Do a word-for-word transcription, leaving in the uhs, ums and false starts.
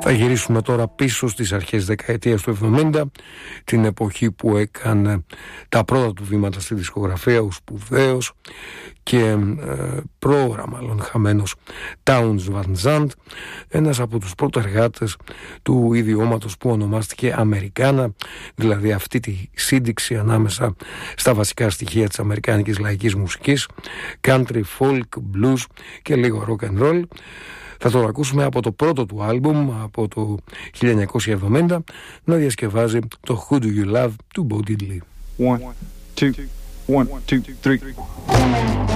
Θα γυρίσουμε τώρα πίσω στις αρχές δεκαετίας του εβδομήντα, την εποχή που έκανε τα πρώτα του βήματα στη δισκογραφία, ο σπουδαίος και ε, πρόωρα μάλλον χαμένος Townes Van Zandt, ένας από τους πρωτεργάτες του ιδιώματος που ονομάστηκε Αμερικάνα, δηλαδή αυτή τη σύνδεξη ανάμεσα στα βασικά στοιχεία της αμερικάνικης λαϊκής μουσικής, country, folk, blues και λίγο rock and roll. Θα το ακούσουμε από το πρώτο του άλμπουμ από το χίλια εννιακόσια εβδομήντα να διασκευάζει το Who Do You Love του Bo Diddley. One, two, one, two, three.